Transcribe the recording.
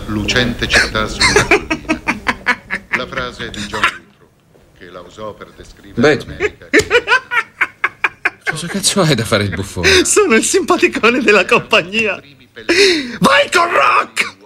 lucente città su una collina. La frase è di John Winthrop, che la usò per descrivere l'America. Cosa cazzo hai da fare il buffone? Sono il simpaticone della compagnia. Vai con Rock!